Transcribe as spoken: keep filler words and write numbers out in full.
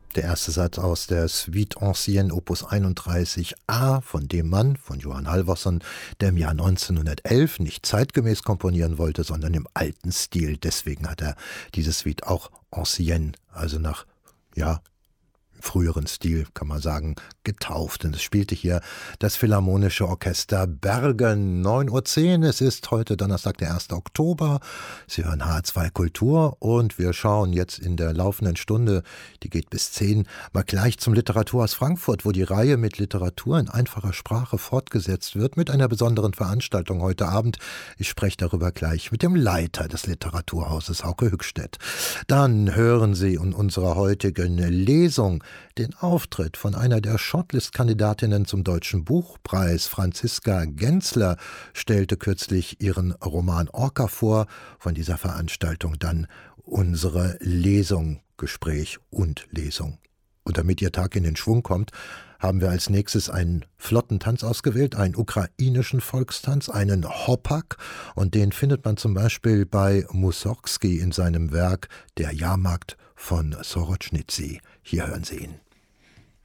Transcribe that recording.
Der erste Satz aus der Suite Ancienne Opus einunddreißig a von dem Mann, von Johann Halvorson, der im Jahr neunzehnhundertelf nicht zeitgemäß komponieren wollte, sondern im alten Stil. Deswegen hat er diese Suite auch Ancienne, also nach, ja, früheren Stil, kann man sagen, getauft. Und es spielte hier das Philharmonische Orchester Bergen. neun Uhr zehn, es ist heute Donnerstag, der erste Oktober. Sie hören H zwei Kultur und wir schauen jetzt in der laufenden Stunde, die geht bis zehn, mal gleich zum Literaturhaus Frankfurt, wo die Reihe mit Literatur in einfacher Sprache fortgesetzt wird, mit einer besonderen Veranstaltung heute Abend. Ich spreche darüber gleich mit dem Leiter des Literaturhauses, Hauke Hückstedt. Dann hören Sie in unserer heutigen Lesung den Auftritt von einer der Shortlist-Kandidatinnen zum Deutschen Buchpreis. Franziska Genzler stellte kürzlich ihren Roman Orca vor. Von dieser Veranstaltung dann unsere Lesung, Gespräch und Lesung. Und damit Ihr Tag in den Schwung kommt, haben wir als nächstes einen flotten Tanz ausgewählt, einen ukrainischen Volkstanz, einen Hopak. Und den findet man zum Beispiel bei Mussorgsky in seinem Werk Der Jahrmarkt von Sorotschnitzy. Hier hören Sie ihn.